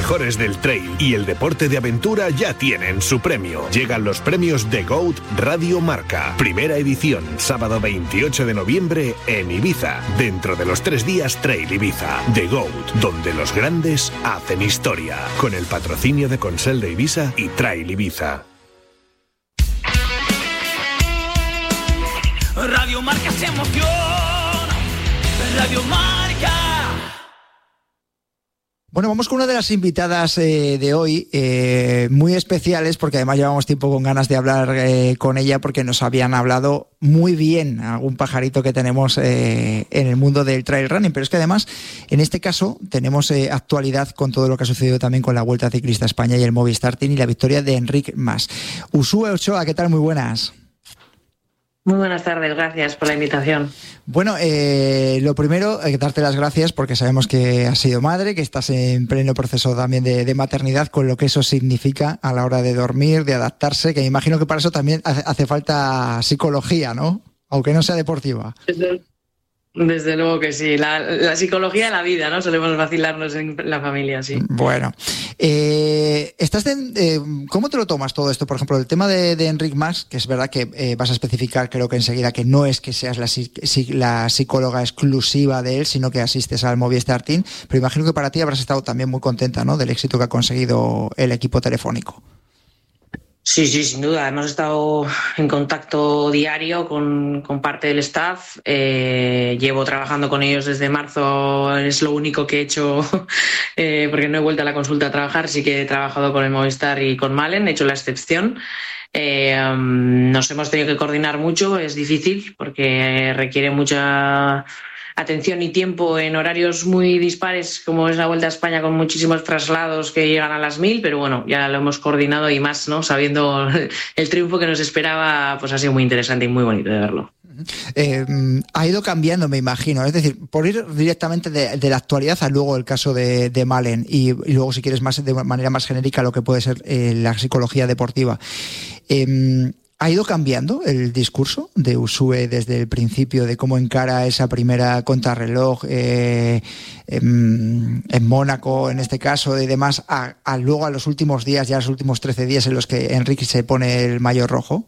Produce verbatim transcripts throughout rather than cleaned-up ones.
mejores del trail y el deporte de aventura ya tienen su premio. Llegan los premios The GOAT Radio Marca. Primera edición, sábado veintiocho de noviembre en Ibiza. Dentro de los tres días Trail Ibiza. The GOAT, donde los grandes hacen historia. Con el patrocinio de Consell de Ibiza y Trail Ibiza. Radio Marca se emociona. Radio Marca. Bueno, vamos con una de las invitadas eh, de hoy, eh, muy especiales, porque además llevamos tiempo con ganas de hablar eh, con ella, porque nos habían hablado muy bien algún pajarito que tenemos eh, en el mundo del trail running, pero es que además, en este caso, tenemos eh, actualidad con todo lo que ha sucedido también con la Vuelta Ciclista a España y el Movistar Team y la victoria de Enric Mas. Uxue Ochoa, ¿qué tal? Muy buenas. Muy buenas tardes, gracias por la invitación. Bueno, eh, lo primero, eh, darte las gracias porque sabemos que has sido madre, que estás en pleno proceso también de, de maternidad, con lo que eso significa a la hora de dormir, de adaptarse, que me imagino que para eso también hace, hace falta psicología, ¿no? Aunque no sea deportiva. Desde, desde luego que sí, la, la psicología de la vida, ¿no? Solemos vacilarnos en la familia, sí. Bueno, eh, estás de, eh, ¿cómo te lo tomas todo esto? Por ejemplo, el tema de, de Enric Mas, que es verdad que eh, vas a especificar, creo que enseguida, que no es que seas la, la psicóloga exclusiva de él, sino que asistes al Movistar Team, pero imagino que para ti habrás estado también muy contenta, ¿no?, del éxito que ha conseguido el equipo telefónico. Sí, sí, sin duda. Hemos estado en contacto diario con, con parte del staff. Eh, llevo trabajando con ellos desde marzo. Es lo único que he hecho, eh, porque no he vuelto a la consulta a trabajar. Sí que he trabajado con el Movistar y con Malen, he hecho la excepción. Eh, um, nos hemos tenido que coordinar mucho. Es difícil porque requiere mucha atención y tiempo en horarios muy dispares, como es la Vuelta a España, con muchísimos traslados que llegan a las mil, pero bueno, ya lo hemos coordinado y más, ¿no? Sabiendo el triunfo que nos esperaba, pues ha sido muy interesante y muy bonito de verlo. Eh, ha ido cambiando, me imagino, es decir, por ir directamente de, de la actualidad a luego el caso de, de Malen y, y luego, si quieres, más de manera más genérica, lo que puede ser eh, la psicología deportiva. Eh, ¿Ha ido cambiando el discurso de Uxue desde el principio de cómo encara esa primera contrarreloj eh, en, en Mónaco, en este caso, y demás, a, a luego a los últimos días, ya los últimos trece días en los que Enric se pone el maillot rojo?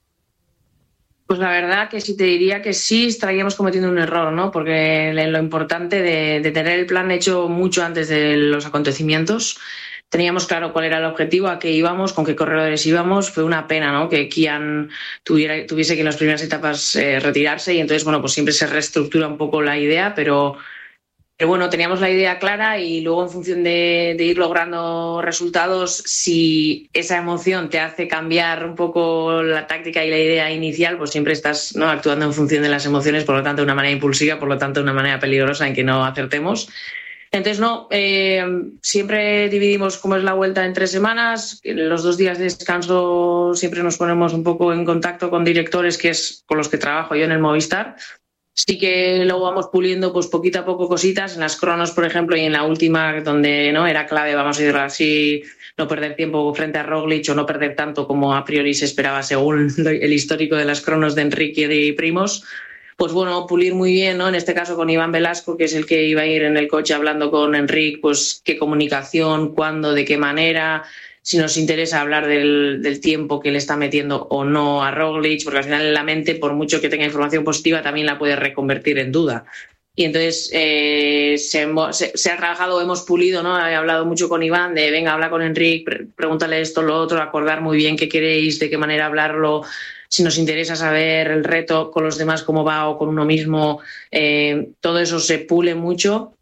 Pues la verdad que sí te diría que sí estaríamos cometiendo un error, ¿no? Porque lo importante de, de tener el plan hecho mucho antes de los acontecimientos. Teníamos claro cuál era el objetivo, a qué íbamos, con qué corredores íbamos. Fue una pena, ¿no?, que Kian tuviera, tuviese que en las primeras etapas eh, retirarse, y entonces, bueno, pues siempre se reestructura un poco la idea, pero, pero bueno, teníamos la idea clara y luego, en función de, de ir logrando resultados, si esa emoción te hace cambiar un poco la táctica y la idea inicial, pues siempre estás, ¿no?, actuando en función de las emociones, por lo tanto de una manera impulsiva, por lo tanto de una manera peligrosa en que no acertemos. Entonces, no, eh, siempre dividimos cómo es la vuelta en tres semanas. En los dos días de descanso siempre nos ponemos un poco en contacto con directores, que es con los que trabajo yo en el Movistar. Sí que luego vamos puliendo pues poquito a poco cositas en las cronos, por ejemplo, y en la última, donde no era clave, vamos a ir así, no perder tiempo frente a Roglic o no perder tanto como a priori se esperaba según el histórico de las cronos de Enric y de Primoz. Pues bueno, pulir muy bien, ¿no? En este caso con Iván Velasco, que es el que iba a ir en el coche hablando con Enric, pues qué comunicación, cuándo, de qué manera, si nos interesa hablar del, del tiempo que le está metiendo o no a Roglic, porque al final en la mente, por mucho que tenga información positiva, también la puede reconvertir en duda. Y entonces eh, se, se, se ha trabajado, hemos pulido, ¿no? He hablado mucho con Iván de, venga, habla con Enric, pre- pregúntale esto, lo otro, acordar muy bien qué queréis, de qué manera hablarlo. Si nos interesa saber el reto con los demás, cómo va, o con uno mismo, eh, todo eso se pule mucho.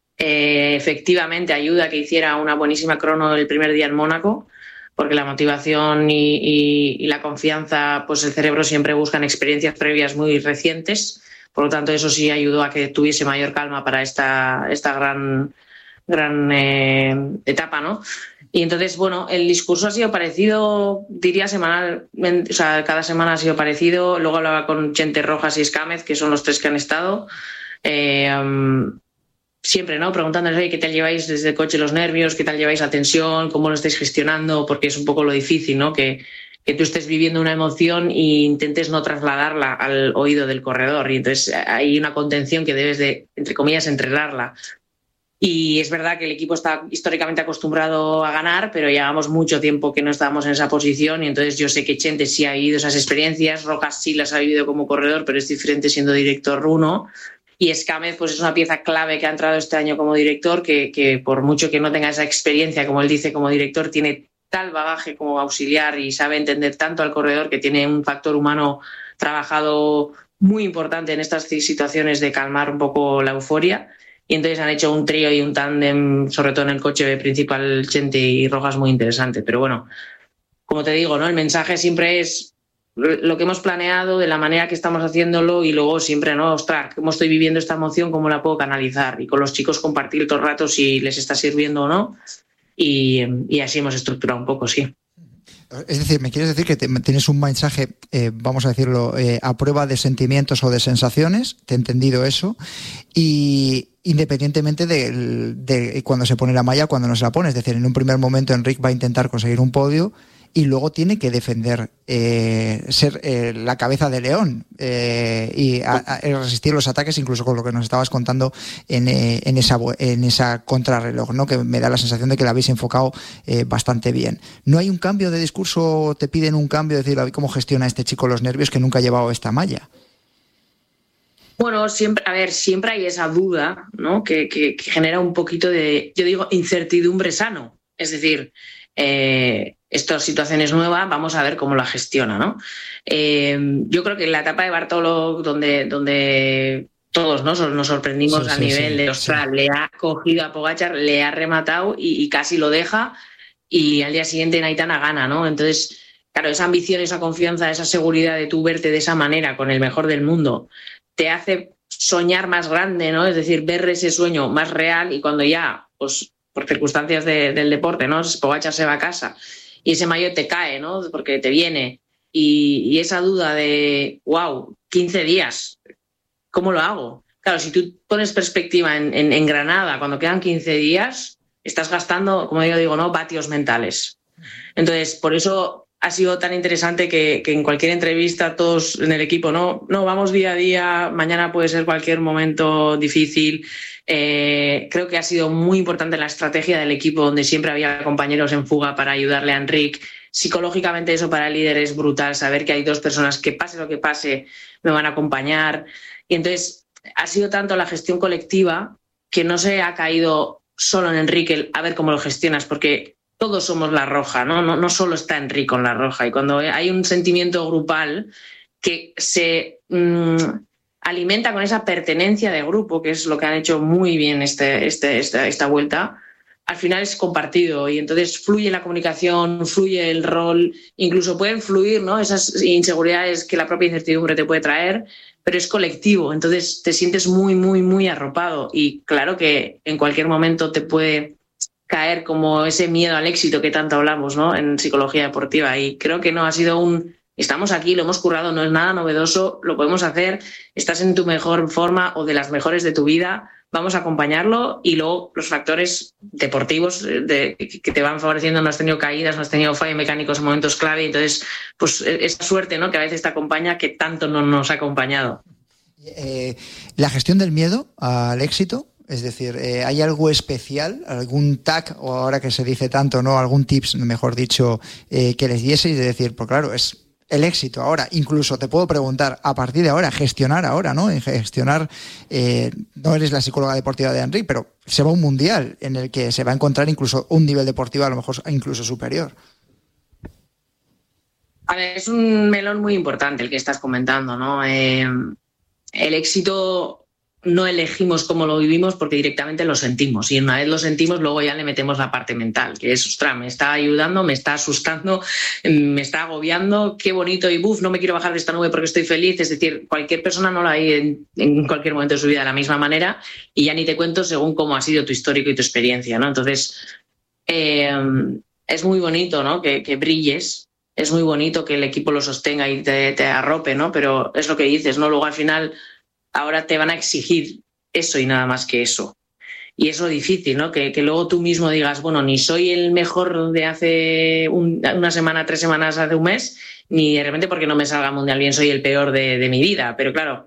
Eh, efectivamente ayuda a que hiciera una buenísima crono el primer día en Mónaco, porque la motivación y, y, y la confianza, pues el cerebro siempre buscan experiencias previas muy recientes. Por lo tanto, eso sí ayudó a que tuviese mayor calma para esta, esta gran, gran eh, etapa, ¿no? Y entonces, bueno, el discurso ha sido parecido, diría semanal, o sea, cada semana ha sido parecido. Luego hablaba con Chente Rojas y Escámez, que son los tres que han estado. Eh, um, siempre, ¿no? Preguntándoles, ¿qué tal lleváis desde el coche los nervios? ¿Qué tal lleváis la tensión? ¿Cómo lo estáis gestionando? Porque es un poco lo difícil, ¿no? Que, que tú estés viviendo una emoción e intentes no trasladarla al oído del corredor. Y entonces hay una contención que debes de, entre comillas, entrenarla. Y es verdad que el equipo está históricamente acostumbrado a ganar, pero llevamos mucho tiempo que no estábamos en esa posición y entonces yo sé que Chente sí ha vivido esas experiencias, Rojas sí las ha vivido como corredor, pero es diferente siendo director uno. Y Escámez pues es una pieza clave que ha entrado este año como director, que, que por mucho que no tenga esa experiencia, como él dice, como director, tiene tal bagaje como auxiliar y sabe entender tanto al corredor que tiene un factor humano trabajado muy importante en estas situaciones de calmar un poco la euforia. Y entonces han hecho un trío y un tándem, sobre todo en el coche principal, Chente y Rojas, muy interesante. Pero bueno, como te digo, ¿no? El mensaje siempre es lo que hemos planeado, de la manera que estamos haciéndolo y luego siempre, ¿no? Ostras, ¿cómo estoy viviendo esta emoción? ¿Cómo la puedo canalizar? Y con los chicos compartir todo el rato si les está sirviendo o no. Y, y así hemos estructurado un poco, sí. Es decir, ¿me quieres decir que te, tienes un mensaje, eh, vamos a decirlo, eh, a prueba de sentimientos o de sensaciones? Te he entendido eso. Y independientemente de, de cuando se pone la malla, cuando no se la pone. Es decir, en un primer momento Enric va a intentar conseguir un podio y luego tiene que defender, eh, ser eh, la cabeza de león eh, y a, a resistir los ataques, incluso con lo que nos estabas contando en, eh, en esa en esa contrarreloj, ¿no? Que me da la sensación de que la habéis enfocado eh, bastante bien. ¿No hay un cambio de discurso? ¿Te piden un cambio? Es decir, ¿cómo gestiona este chico los nervios que nunca ha llevado esta malla? Bueno, siempre, a ver, siempre hay esa duda, ¿no? Que, que, que genera un poquito de, yo digo, incertidumbre sano. Es decir, eh, esta situación es nueva, vamos a ver cómo la gestiona, ¿no? Eh, yo creo que en la etapa de Bartolo, donde, donde todos, ¿no? nos sorprendimos sí, a sí, nivel sí, de, ostras, sí. Le ha cogido a Pogačar, le ha rematado y, y casi lo deja, y al día siguiente Aitana gana, ¿no? Entonces, claro, esa ambición, esa confianza, esa seguridad de tú verte de esa manera con el mejor del mundo, te hace soñar más grande, ¿no? Es decir, ver ese sueño más real, y cuando ya, pues por circunstancias de, del deporte, ¿no? Pogačar se va a casa y ese maillot te cae, ¿no? Porque te viene. Y, y esa duda de, wow, quince días, ¿cómo lo hago? Claro, si tú pones perspectiva en, en, en Granada, cuando quedan quince días, estás gastando, como yo digo, ¿no? Vatios mentales. Entonces, por eso ha sido tan interesante que, que en cualquier entrevista todos en el equipo, no, no, vamos día a día, mañana puede ser cualquier momento difícil. Eh, creo que ha sido muy importante la estrategia del equipo, donde siempre había compañeros en fuga para ayudarle a Enric. Psicológicamente eso para el líder es brutal, saber que hay dos personas que pase lo que pase me van a acompañar. Y entonces ha sido tanto la gestión colectiva que no se ha caído solo en Enric el a ver cómo lo gestionas, porque todos somos la roja, ¿no? No, no solo está Enric con la roja. Y cuando hay un sentimiento grupal que se mmm, alimenta con esa pertenencia de grupo, que es lo que han hecho muy bien este, este, esta, esta vuelta, al final es compartido y entonces fluye la comunicación, fluye el rol, incluso pueden fluir, ¿no? Esas inseguridades que la propia incertidumbre te puede traer, pero es colectivo, entonces te sientes muy, muy, muy arropado y claro que en cualquier momento te puede caer como ese miedo al éxito que tanto hablamos, ¿no? En psicología deportiva, y creo que no ha sido un estamos aquí, lo hemos currado, no es nada novedoso, lo podemos hacer, estás en tu mejor forma o de las mejores de tu vida, vamos a acompañarlo, y luego los factores deportivos de, que te van favoreciendo, no has tenido caídas, no has tenido fallos mecánicos en momentos clave, entonces pues esa suerte, ¿no? Que a veces te acompaña que tanto no nos ha acompañado. Eh, la gestión del miedo al éxito. Es decir, eh, ¿hay algo especial, algún tag, o ahora que se dice tanto, no, algún tips, mejor dicho, eh, que les dieseis de decir, pues claro, es el éxito ahora? Incluso te puedo preguntar, a partir de ahora, gestionar ahora, ¿no? En gestionar, eh, no eres la psicóloga deportiva de Enric, pero se va a un mundial en el que se va a encontrar incluso un nivel deportivo a lo mejor incluso superior. A ver, es un melón muy importante el que estás comentando, ¿no? Eh, el éxito no elegimos cómo lo vivimos porque directamente lo sentimos, y una vez lo sentimos luego ya le metemos la parte mental, que es, ostras, me está ayudando, me está asustando, me está agobiando, qué bonito, y buf, no me quiero bajar de esta nube porque estoy feliz. Es decir, cualquier persona no la hay en, en cualquier momento de su vida de la misma manera, y ya ni te cuento según cómo ha sido tu histórico y tu experiencia, ¿no? Entonces eh, es muy bonito, ¿no? que, que brilles, es muy bonito que el equipo lo sostenga y te, te arrope, ¿no? Pero es lo que dices, ¿no? Luego al final ahora te van a exigir eso y nada más que eso. Y es lo difícil, ¿no? Que, que luego tú mismo digas, bueno, ni soy el mejor de hace un, una semana, tres semanas, hace un mes, ni de repente porque no me salga mundial bien soy el peor de, de mi vida. Pero claro,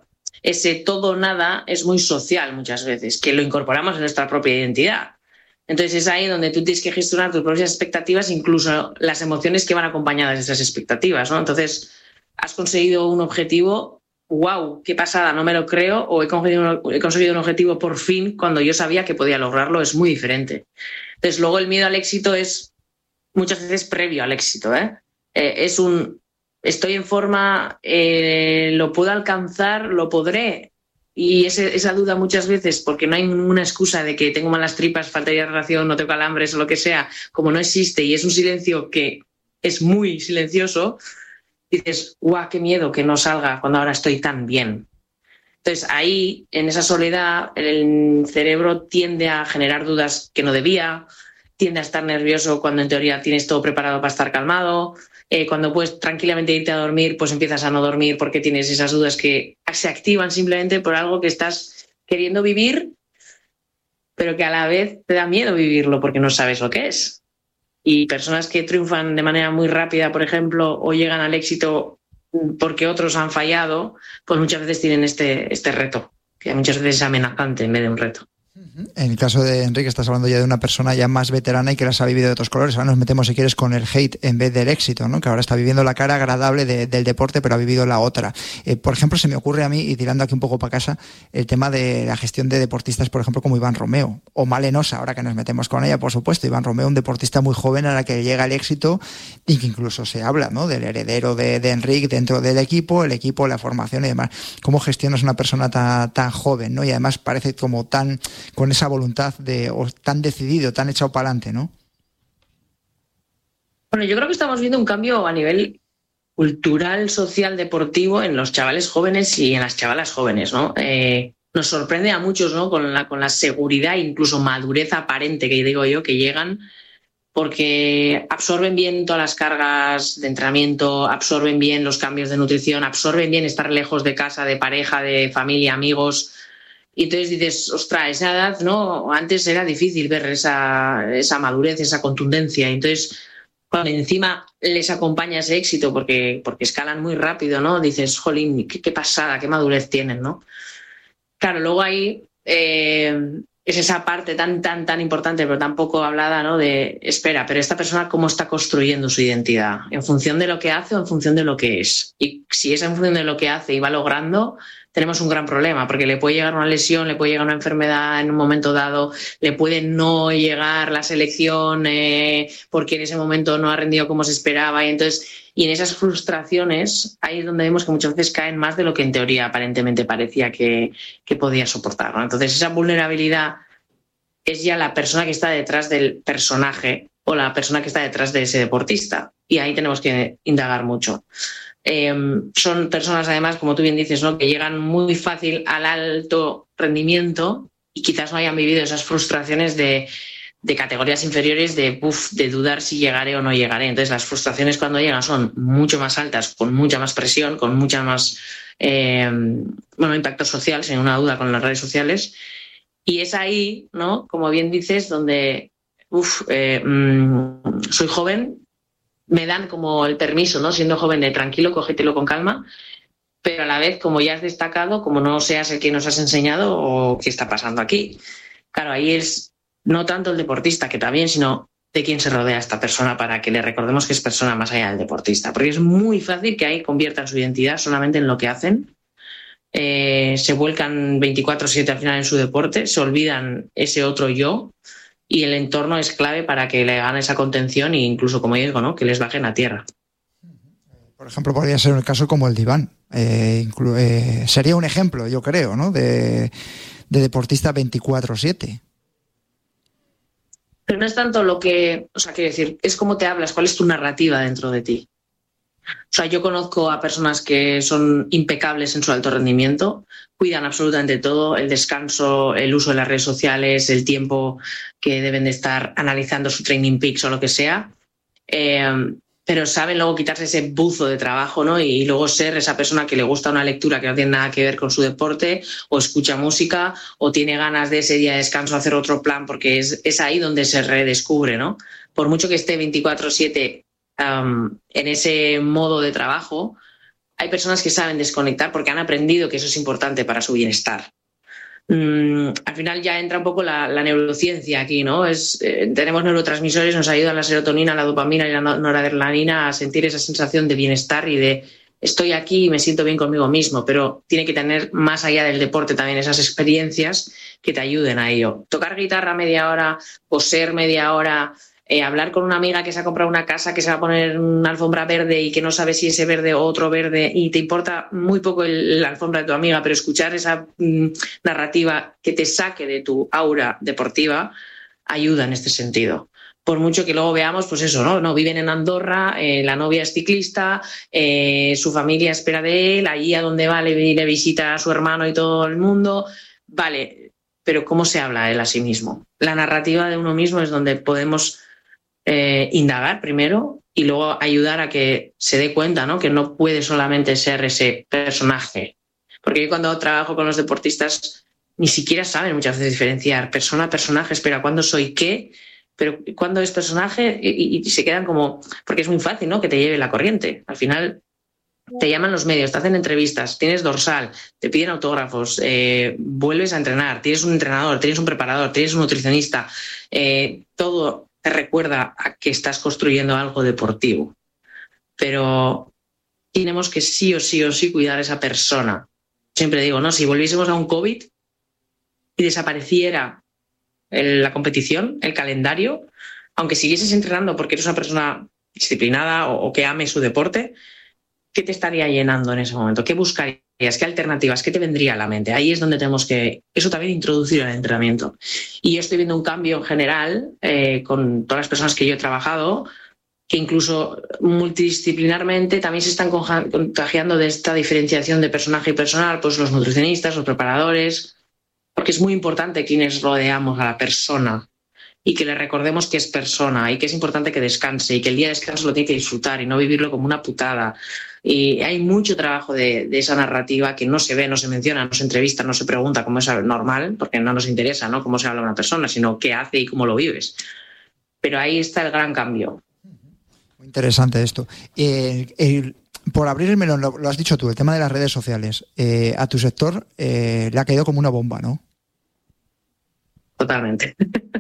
ese todo o nada es muy social muchas veces, que lo incorporamos en nuestra propia identidad. Entonces es ahí donde tú tienes que gestionar tus propias expectativas, incluso las emociones que van acompañadas de esas expectativas, ¿no? Entonces, has conseguido un objetivo, wow, qué pasada, no me lo creo, o he conseguido, un, he conseguido un objetivo por fin cuando yo sabía que podía lograrlo, es muy diferente. Entonces, luego el miedo al éxito es muchas veces previo al éxito, ¿eh? Eh, es un, estoy en forma, eh, lo puedo alcanzar, lo podré. Y ese, esa duda muchas veces, porque no hay ninguna excusa de que tengo malas tripas, falta de hidratación, no tengo calambres o lo que sea, como no existe y es un silencio que es muy silencioso, dices, guau, qué miedo que no salga cuando ahora estoy tan bien. Entonces ahí, en esa soledad, el cerebro tiende a generar dudas que no debía, tiende a estar nervioso cuando en teoría tienes todo preparado para estar calmado. Eh, cuando puedes tranquilamente irte a dormir, pues empiezas a no dormir porque tienes esas dudas que se activan simplemente por algo que estás queriendo vivir, pero que a la vez te da miedo vivirlo porque no sabes lo que es. Y personas que triunfan de manera muy rápida, por ejemplo, o llegan al éxito porque otros han fallado, pues muchas veces tienen este, este reto, que muchas veces es amenazante en vez de un reto. En el caso de Enrique, estás hablando ya de una persona ya más veterana y que las ha vivido de otros colores. Ahora nos metemos, si quieres, con el hate en vez del éxito, ¿no? Que ahora está viviendo la cara agradable de, del deporte, pero ha vivido la otra. Eh, por ejemplo, se me ocurre a mí, y tirando aquí un poco para casa, el tema de la gestión de deportistas, por ejemplo, como Iván Romeo o Malen Osa, ahora que nos metemos con ella, por supuesto. Iván Romeo, un deportista muy joven a la que llega el éxito y que incluso se habla, ¿no? Del heredero de, de Enrique dentro del equipo, el equipo, la formación y demás. ¿Cómo gestionas una persona tan, tan joven, ¿no? Y además parece como tan, con esa voluntad de, o tan decidido, tan echado para adelante, ¿no? Bueno, yo creo que estamos viendo un cambio a nivel cultural, social, deportivo en los chavales jóvenes y en las chavalas jóvenes, ¿no? Eh, nos sorprende a muchos, ¿no? Con la, con la seguridad e incluso madurez aparente que digo yo que llegan, porque absorben bien todas las cargas de entrenamiento, absorben bien los cambios de nutrición, absorben bien estar lejos de casa, de pareja, de familia, amigos. Y entonces dices, ostras, esa edad, ¿no? Antes era difícil ver esa, esa madurez, esa contundencia. Entonces, cuando encima les acompaña ese éxito, porque, porque escalan muy rápido, ¿no? Dices, jolín, qué, qué pasada, qué madurez tienen, ¿no? Claro, luego ahí eh, es esa parte tan, tan, tan importante, pero tan poco hablada, ¿no? De, espera, pero esta persona, ¿cómo está construyendo su identidad? ¿En función de lo que hace o en función de lo que es? Y si es en función de lo que hace y va logrando, tenemos un gran problema, porque le puede llegar una lesión, le puede llegar una enfermedad en un momento dado, le puede no llegar la selección eh, porque en ese momento no ha rendido como se esperaba. Y entonces, y en esas frustraciones, ahí es donde vemos que muchas veces caen más de lo que en teoría aparentemente parecía que, que podía soportar, ¿no? Entonces, esa vulnerabilidad es ya la persona que está detrás del personaje o la persona que está detrás de ese deportista. Y ahí tenemos que indagar mucho. Eh, son personas, además, como tú bien dices, ¿no? Que llegan muy fácil al alto rendimiento y quizás no hayan vivido esas frustraciones de, de categorías inferiores, de, uf, de dudar si llegaré o no llegaré. Entonces, las frustraciones cuando llegan son mucho más altas, con mucha más presión, con mucha más eh, bueno, impacto social, sin una duda, con las redes sociales. Y es ahí, ¿no? Como bien dices, donde uf, eh, mmm, soy joven, me dan como el permiso, ¿no? Siendo joven, de tranquilo, cógetelo con calma, pero a la vez, como ya has destacado, como no seas el que nos has enseñado o qué está pasando aquí. Claro, ahí es no tanto el deportista, que también, sino de quién se rodea esta persona para que le recordemos que es persona más allá del deportista. Porque es muy fácil que ahí conviertan su identidad solamente en lo que hacen, eh, se vuelcan veinticuatro siete al final en su deporte, se olvidan ese otro yo. Y el entorno es clave para que le hagan esa contención e incluso, como digo, ¿no? Que les bajen a tierra. Por ejemplo, podría ser un caso como el de Iván. Eh, inclu- eh, sería un ejemplo, yo creo, ¿no? De, de deportista veinticuatro siete. Pero no es tanto lo que... O sea, quiero decir, es cómo te hablas, cuál es tu narrativa dentro de ti. O sea, yo conozco a personas que son impecables en su alto rendimiento, cuidan absolutamente todo, el descanso, el uso de las redes sociales, el tiempo que deben de estar analizando su Training Peaks o lo que sea, eh, pero saben luego quitarse ese buzo de trabajo, ¿no? Y luego ser esa persona que le gusta una lectura que no tiene nada que ver con su deporte, o escucha música, o tiene ganas de ese día de descanso hacer otro plan, porque es, es ahí donde se redescubre, ¿no? Por mucho que esté veinticuatro siete Um, en ese modo de trabajo, hay personas que saben desconectar porque han aprendido que eso es importante para su bienestar. Mm, al final ya entra un poco la, la neurociencia aquí, ¿no? Es, eh, tenemos neurotransmisores, nos ayudan la serotonina, la dopamina y la noradrenalina a sentir esa sensación de bienestar y de estoy aquí y me siento bien conmigo mismo, pero tiene que tener más allá del deporte también esas experiencias que te ayuden a ello. Tocar guitarra media hora, coser media hora, eh, hablar con una amiga que se ha comprado una casa, que se va a poner una alfombra verde y que no sabe si ese verde o otro verde y te importa muy poco el, la alfombra de tu amiga, pero escuchar esa mm, narrativa que te saque de tu aura deportiva ayuda en este sentido. Por mucho que luego veamos, pues eso, ¿no? No viven en Andorra, eh, la novia es ciclista, eh, su familia espera de él, allí a donde va le, le visita a su hermano y todo el mundo. Vale, pero ¿cómo se habla él a sí mismo? La narrativa de uno mismo es donde podemos eh, indagar primero y luego ayudar a que se dé cuenta, ¿no? Que no puede solamente ser ese personaje. Porque yo cuando trabajo con los deportistas ni siquiera saben muchas veces diferenciar persona, personaje, espera, ¿cuándo soy qué? Pero cuando es personaje y, y se quedan como... Porque es muy fácil, ¿no? Que te lleve la corriente. Al final te llaman los medios, te hacen entrevistas, tienes dorsal, te piden autógrafos, eh, vuelves a entrenar, tienes un entrenador, tienes un preparador, tienes un nutricionista. Eh, todo te recuerda a que estás construyendo algo deportivo. Pero tenemos que sí o sí o sí cuidar a esa persona. Siempre digo, ¿no? Si volviésemos a un COVID y desapareciera la competición, el calendario, aunque siguieses entrenando porque eres una persona disciplinada o, o que ame su deporte, ¿qué te estaría llenando en ese momento? ¿Qué buscarías? ¿Qué alternativas? ¿Qué te vendría a la mente? Ahí es donde tenemos que, eso también introducir el entrenamiento. Y yo estoy viendo un cambio en general eh, con todas las personas que yo he trabajado, que incluso multidisciplinarmente también se están contagiando de esta diferenciación de personaje y personal, pues los nutricionistas, los preparadores, porque es muy importante quienes rodeamos a la persona y que le recordemos que es persona y que es importante que descanse y que el día de descanso lo tiene que disfrutar y no vivirlo como una putada. Y hay mucho trabajo de, de esa narrativa que no se ve, no se menciona, no se entrevista, no se pregunta cómo es normal, porque no nos interesa, ¿no?, cómo se habla una persona, sino qué hace y cómo lo vives. Pero ahí está el gran cambio. Muy interesante esto. Eh, el... Por abrir el melón, lo, lo has dicho tú, el tema de las redes sociales. Eh, a tu sector eh, le ha caído como una bomba, ¿no? Totalmente.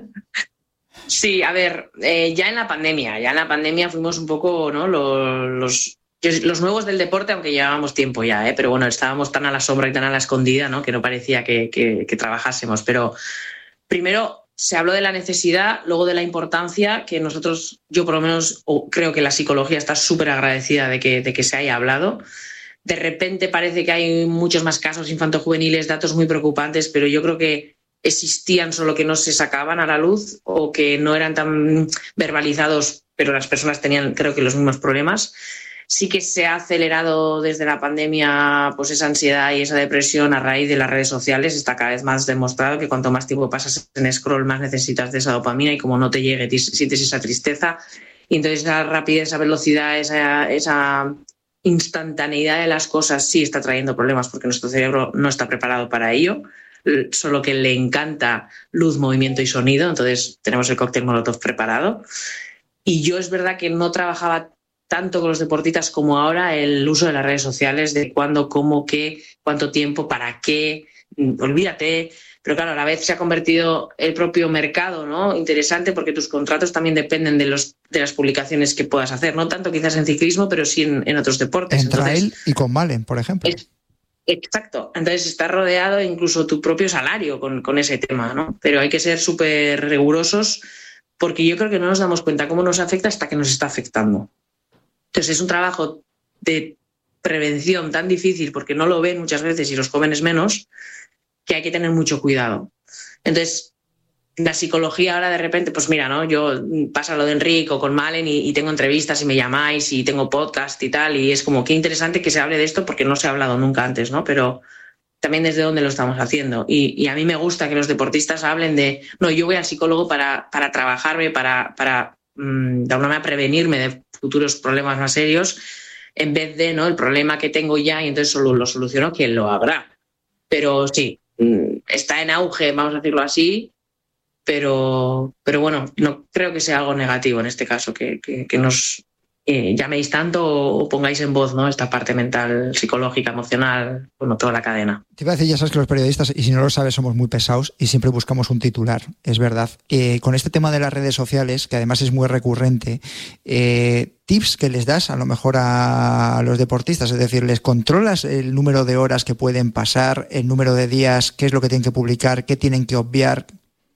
Sí, a ver, eh, ya en la pandemia, ya en la pandemia fuimos un poco, ¿no?, los, los, los nuevos del deporte, aunque llevábamos tiempo ya, ¿eh? Pero bueno, estábamos tan a la sombra y tan a la escondida, ¿no?, que no parecía que, que, que trabajásemos. Pero primero se habló de la necesidad, luego de la importancia, que nosotros, yo por lo menos o creo que la psicología está súper agradecida de que, de que se haya hablado. De repente parece que hay muchos más casos infantojuveniles, datos muy preocupantes, pero yo creo que existían, solo que no se sacaban a la luz o que no eran tan verbalizados, pero las personas tenían, creo que, los mismos problemas. Sí que se ha acelerado desde la pandemia pues esa ansiedad y esa depresión a raíz de las redes sociales. Está cada vez más demostrado que cuanto más tiempo pasas en scroll, más necesitas de esa dopamina y como no te llegue, sientes esa tristeza. Y entonces esa rapidez, esa velocidad, esa, esa instantaneidad de las cosas sí está trayendo problemas porque nuestro cerebro no está preparado para ello, solo que le encanta luz, movimiento y sonido. Entonces tenemos el cóctel Molotov preparado. Y yo es verdad que no trabajaba tanto con los deportistas como ahora el uso de las redes sociales, de cuándo, cómo, qué, cuánto tiempo, para qué, olvídate. Pero claro, a la vez se ha convertido el propio mercado, ¿no?, interesante, porque tus contratos también dependen de, los, de las publicaciones que puedas hacer, no tanto quizás en ciclismo, pero sí en, en otros deportes. En trail y con Malen, por ejemplo. Es, exacto. Entonces está rodeado incluso tu propio salario con, con ese tema, ¿no? Pero hay que ser súper rigurosos porque yo creo que no nos damos cuenta cómo nos afecta hasta que nos está afectando. Entonces es un trabajo de prevención tan difícil porque no lo ven muchas veces y los jóvenes menos, que hay que tener mucho cuidado. Entonces la psicología ahora de repente, pues mira, ¿no?, yo pasa lo de Enrico con Malen y, y tengo entrevistas y me llamáis y tengo podcast y tal, y es como qué interesante que se hable de esto porque no se ha hablado nunca antes, ¿no? Pero también desde dónde lo estamos haciendo. Y, y a mí me gusta que los deportistas hablen de, no, yo voy al psicólogo para, para trabajarme, para, para mmm, de alguna manera prevenirme de futuros problemas más serios, en vez de, ¿no?, el problema que tengo ya y entonces solo lo soluciono quien lo habrá. Pero sí, está en auge, vamos a decirlo así, pero, pero bueno, no creo que sea algo negativo en este caso, que, que, que nos eh, llaméis tanto o, o pongáis en voz, ¿no?, esta parte mental, psicológica, emocional, bueno, toda la cadena. Te iba a decir, ya sabes que los periodistas, y si no lo sabes, somos muy pesados y siempre buscamos un titular, es verdad. Eh, con este tema de las redes sociales, que además es muy recurrente, eh, tips que les das a lo mejor a los deportistas, es decir, ¿les controlas el número de horas que pueden pasar, el número de días, qué es lo que tienen que publicar, qué tienen que obviar?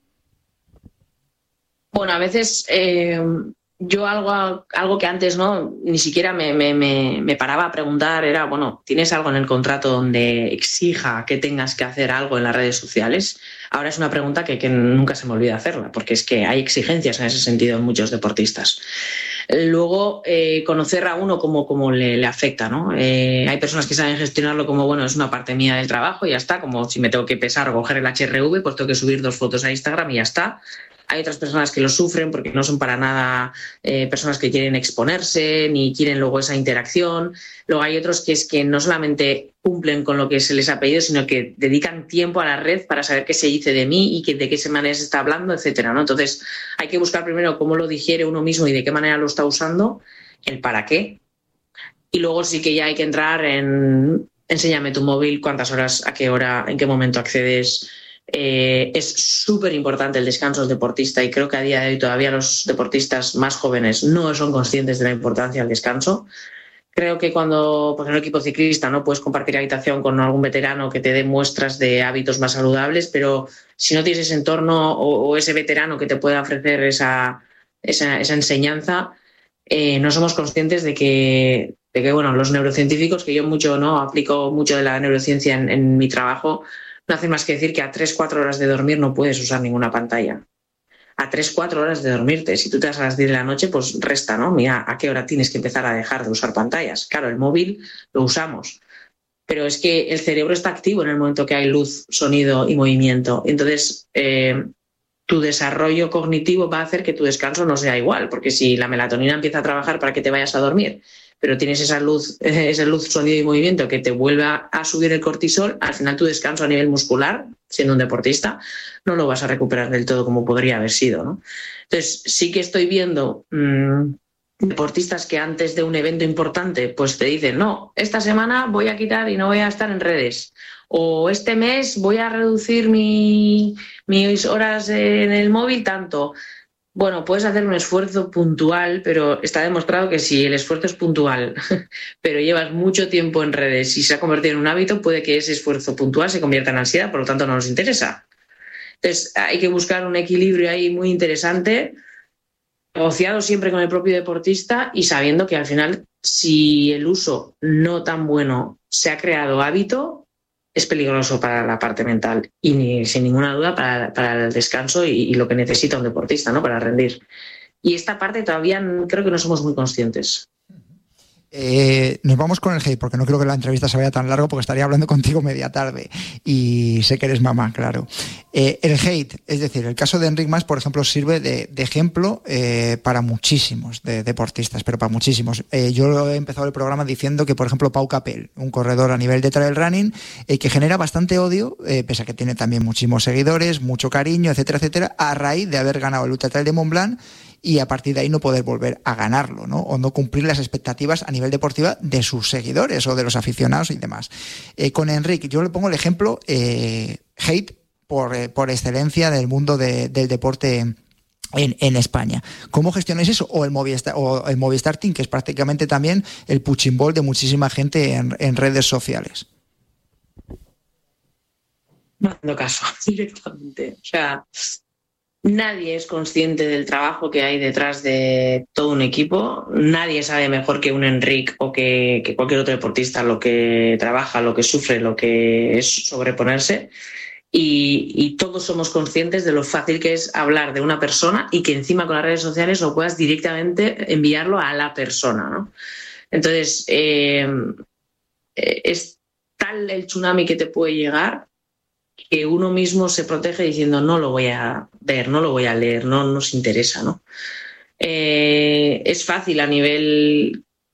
Bueno, a veces eh, yo algo, algo que antes no ni siquiera me, me, me, me paraba a preguntar era, bueno, ¿tienes algo en el contrato donde exija que tengas que hacer algo en las redes sociales? Ahora es una pregunta que, que nunca se me olvida hacerla, porque es que hay exigencias en ese sentido en muchos deportistas. Luego, eh, conocer a uno cómo, cómo le, le afecta, ¿no? Eh, hay personas que saben gestionarlo como, bueno, es una parte mía del trabajo y ya está, como si me tengo que pesar o coger el hache erre uve, pues tengo que subir dos fotos a Instagram y ya está. Hay otras personas que lo sufren porque no son para nada eh, personas que quieren exponerse ni quieren luego esa interacción. Luego hay otros que es que no solamente cumplen con lo que se les ha pedido, sino que dedican tiempo a la red para saber qué se dice de mí y que, de qué manera se está hablando, etcétera, ¿no? Entonces hay que buscar primero cómo lo digiere uno mismo y de qué manera lo está usando, el para qué. Y luego sí que ya hay que entrar en enséñame tu móvil, cuántas horas, a qué hora, en qué momento accedes. Eh, es súper importante el descanso del deportista y creo que a día de hoy todavía los deportistas más jóvenes no son conscientes de la importancia del descanso. Creo que cuando, pues en un equipo ciclista, no puedes compartir habitación con algún veterano que te dé muestras de hábitos más saludables, pero si no tienes ese entorno o, o ese veterano que te pueda ofrecer esa, esa, esa enseñanza, eh, no somos conscientes de que, de que bueno, los neurocientíficos, que yo mucho no aplico mucho de la neurociencia en, en mi trabajo, no hace más que decir que a tres cuatro horas de dormir no puedes usar ninguna pantalla. A tres cuatro horas de dormirte. Si tú te vas a las diez de la noche, pues resta, ¿no? Mira, ¿a qué hora tienes que empezar a dejar de usar pantallas? Claro, el móvil lo usamos. Pero es que el cerebro está activo en el momento que hay luz, sonido y movimiento. Entonces, eh, tu desarrollo cognitivo va a hacer que tu descanso no sea igual. Porque si la melatonina empieza a trabajar para que te vayas a dormir, pero tienes esa luz, esa luz, sonido y movimiento que te vuelve a subir el cortisol, al final tu descanso a nivel muscular, siendo un deportista, no lo vas a recuperar del todo como podría haber sido, ¿no? Entonces, sí que estoy viendo mmm, deportistas que antes de un evento importante pues te dicen, no, esta semana voy a quitar y no voy a estar en redes, o este mes voy a reducir mi, mis horas en el móvil tanto. Bueno, puedes hacer un esfuerzo puntual, pero está demostrado que si el esfuerzo es puntual, pero llevas mucho tiempo en redes y se ha convertido en un hábito, puede que ese esfuerzo puntual se convierta en ansiedad, por lo tanto no nos interesa. Entonces hay que buscar un equilibrio ahí muy interesante, negociado siempre con el propio deportista y sabiendo que al final, si el uso no tan bueno se ha creado hábito, es peligroso para la parte mental y ni, sin ninguna duda para, para el descanso y, y lo que necesita un deportista, ¿no?, para rendir. Y esta parte todavía creo que no somos muy conscientes. Eh, nos vamos con el hate, porque no creo que la entrevista se vaya tan largo, porque estaría hablando contigo media tarde y sé que eres mamá, claro. Eh, el hate, es decir, el caso de Enric Mas, por ejemplo, sirve de, de ejemplo eh, para muchísimos de deportistas, pero para muchísimos. Eh, yo he empezado el programa diciendo que, por ejemplo, Pau Capel, un corredor a nivel de trail running, eh, que genera bastante odio, eh, pese a que tiene también muchísimos seguidores, mucho cariño, etcétera, etcétera, a raíz de haber ganado el Ultra Trail de Mont Blanc y a partir de ahí no poder volver a ganarlo, ¿no? O no cumplir las expectativas a nivel deportiva de sus seguidores o de los aficionados y demás. Eh, con Enric, yo le pongo el ejemplo eh, hate por, eh, por excelencia del mundo de, del deporte en, en España. ¿Cómo gestionáis eso? O el Movistar, o el Movistar Team, que es prácticamente también el punching ball de muchísima gente en, en redes sociales. No haciendo caso directamente. O sea, nadie es consciente del trabajo que hay detrás de todo un equipo. Nadie sabe mejor que un Enric o que, que cualquier otro deportista lo que trabaja, lo que sufre, lo que es sobreponerse. Y, y todos somos conscientes de lo fácil que es hablar de una persona y que encima con las redes sociales lo puedas directamente enviarlo a la persona, ¿no? Entonces, eh, es tal el tsunami que te puede llegar que uno mismo se protege diciendo no lo voy a ver, no lo voy a leer, no nos interesa, ¿no? Eh, es fácil a nivel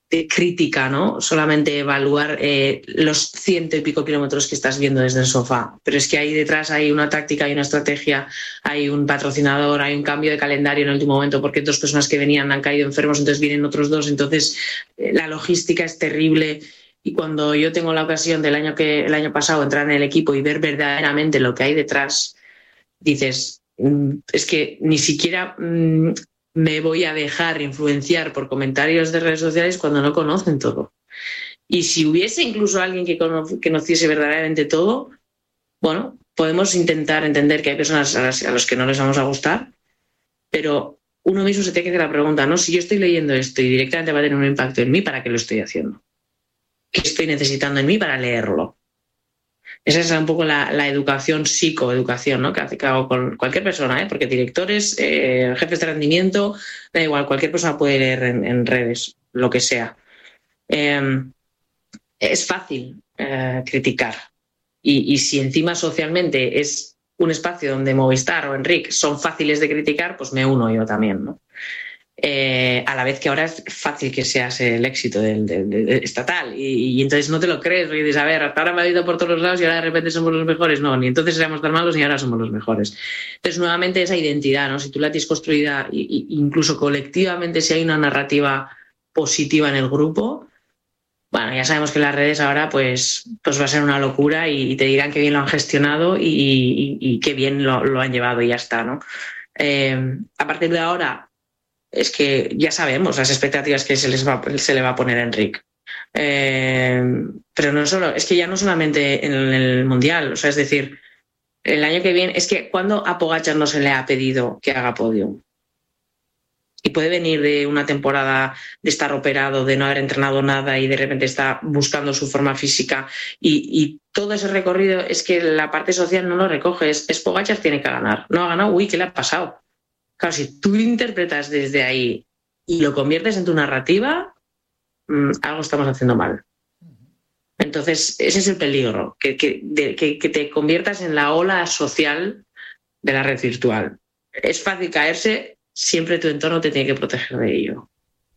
de crítica, ¿no? Solamente evaluar eh, los ciento y pico kilómetros que estás viendo desde el sofá. Pero es que ahí detrás hay una táctica, hay una estrategia, hay un patrocinador, hay un cambio de calendario en el último momento porque dos personas que venían han caído enfermos, entonces vienen otros dos. Entonces eh, la logística es terrible. Y cuando yo tengo la ocasión del año que el año pasado entrar en el equipo y ver verdaderamente lo que hay detrás, dices, es que ni siquiera mmm, me voy a dejar influenciar por comentarios de redes sociales cuando no conocen todo. Y si hubiese incluso alguien que conociese verdaderamente todo, bueno, podemos intentar entender que hay personas a las, a los que no les vamos a gustar, pero uno mismo se tiene que hacer la pregunta, ¿no? Si yo estoy leyendo esto y directamente va a tener un impacto en mí, ¿para qué lo estoy haciendo? ¿Qué estoy necesitando en mí para leerlo? Esa es un poco la, la educación, psicoeducación, ¿no? que, hace, que hago con cualquier persona, ¿eh? Porque directores, eh, jefes de rendimiento, da igual, cualquier persona puede leer en, en redes, lo que sea. Eh, es fácil eh, criticar. Y, y si encima socialmente es un espacio donde Movistar o Enric son fáciles de criticar, pues me uno yo también, ¿no? Eh, a la vez que ahora es fácil que seas el éxito del, del, del estatal y, y entonces no te lo crees y dices, a ver, hasta ahora me ha ido por todos los lados y ahora de repente somos los mejores. No, ni entonces éramos tan malos ni ahora somos los mejores. Entonces nuevamente esa identidad, ¿no? Si tú la tienes construida y, y incluso colectivamente, si hay una narrativa positiva en el grupo, bueno, ya sabemos que las redes ahora pues, pues va a ser una locura y, y te dirán que bien lo han gestionado y, y, y qué bien lo, lo han llevado y ya está, ¿no? Eh, a partir de ahora es que ya sabemos las expectativas que se les va, se le va a poner a Enric. Eh, pero no solo, es que ya no solamente en el Mundial, o sea, es decir, el año que viene, es que ¿cuándo a Pogačar no se le ha pedido que haga podium? Y puede venir de una temporada de estar operado, de no haber entrenado nada y de repente está buscando su forma física y, y todo ese recorrido es que la parte social no lo recoge, es, es Pogačar tiene que ganar, no ha ganado, uy, ¿qué le ha pasado? Claro, si tú interpretas desde ahí y lo conviertes en tu narrativa, mmm, algo estamos haciendo mal. Entonces, ese es el peligro, que, que, de, que, que te conviertas en la ola social de la red virtual. Es fácil caerse, siempre tu entorno te tiene que proteger de ello.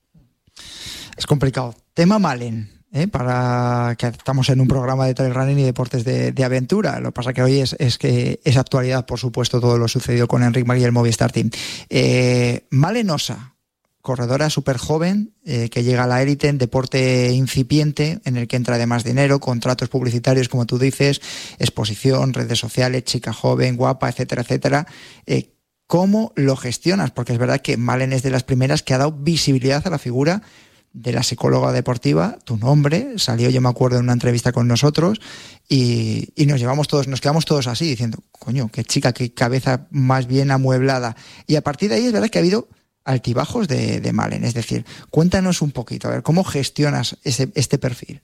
Es complicado. Tema Malen. ¿Eh? Para que estamos en un programa de trail running y deportes de, de aventura. Lo que pasa que hoy es, es que es actualidad, por supuesto, todo lo sucedido con Enric Mas y el Movistar Team. Eh, Malen Osa, corredora súper joven, eh, que llega a la élite en deporte incipiente, en el que entra además dinero, contratos publicitarios, como tú dices, exposición, redes sociales, chica joven, guapa, etcétera, etcétera. Eh, ¿Cómo lo gestionas? Porque es verdad que Malen es de las primeras que ha dado visibilidad a la figura de la psicóloga deportiva. Tu nombre salió, yo me acuerdo, en una entrevista con nosotros y, y nos llevamos todos, nos quedamos todos así diciendo, coño, qué chica, qué cabeza más bien amueblada. Y a partir de ahí es verdad que ha habido altibajos de, de Malen. Es decir, cuéntanos un poquito, a ver, ¿cómo gestionas ese, este perfil?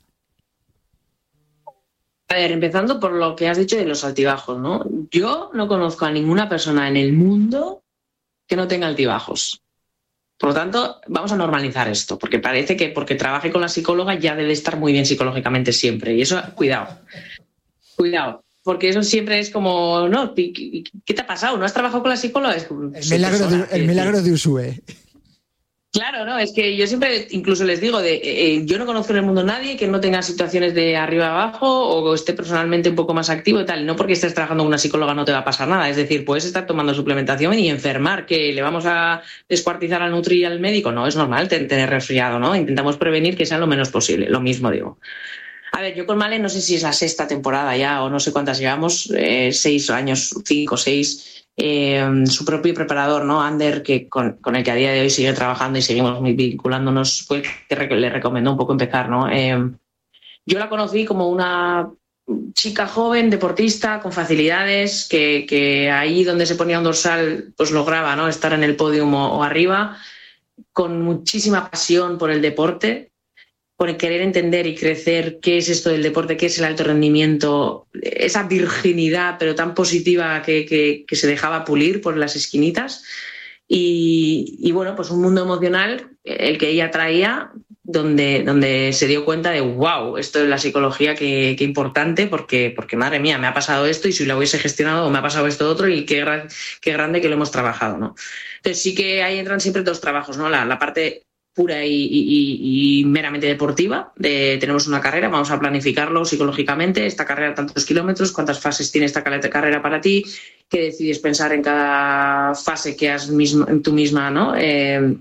A ver, empezando por lo que has dicho de los altibajos, ¿no? Yo no conozco a ninguna persona en el mundo que no tenga altibajos. Por lo tanto, vamos a normalizar esto, porque parece que porque trabaje con la psicóloga ya debe estar muy bien psicológicamente siempre. Y eso, cuidado, cuidado, porque eso siempre es como, no, ¿qué te ha pasado? ¿No has trabajado con la psicóloga? Es como, el milagro, de, el milagro de Usue. Claro, no, es que yo siempre incluso les digo, de eh, yo no conozco en el mundo a nadie que no tenga situaciones de arriba abajo o esté personalmente un poco más activo y tal. No porque estés trabajando con una psicóloga no te va a pasar nada. Es decir, puedes estar tomando suplementación y enfermar, que le vamos a descuartizar al nutri y al médico. No, es normal tener resfriado, ¿no? Intentamos prevenir que sea lo menos posible. Lo mismo digo. A ver, yo con Malen no sé si es la sexta temporada ya o no sé cuántas llevamos, eh, seis años, cinco, seis... Eh, su propio preparador, ¿no? Ander, que con, con el que a día de hoy sigue trabajando y seguimos vinculándonos, fue el que le recomendó un poco empezar, ¿no? Eh, yo la conocí como una chica joven, deportista, con facilidades, que, que ahí donde se ponía un dorsal, pues lograba, ¿no? Estar en el podio o, o arriba, con muchísima pasión por el deporte, por el querer entender y crecer qué es esto del deporte, qué es el alto rendimiento, esa virginidad pero tan positiva que, que, que se dejaba pulir por las esquinitas y, y bueno, pues un mundo emocional el que ella traía donde, donde se dio cuenta de wow, esto es la psicología, qué, qué importante porque, porque madre mía, me ha pasado esto y si lo hubiese gestionado me ha pasado esto otro y qué, gran, qué grande que lo hemos trabajado, ¿no? Entonces sí que ahí entran siempre dos trabajos, ¿no? La, la parte pura y, y, y meramente deportiva. De, tenemos una carrera, vamos a planificarlo psicológicamente, esta carrera tantos kilómetros, cuántas fases tiene esta carrera para ti, qué decides pensar en cada fase que has mismo, tú misma, ¿no? Eh,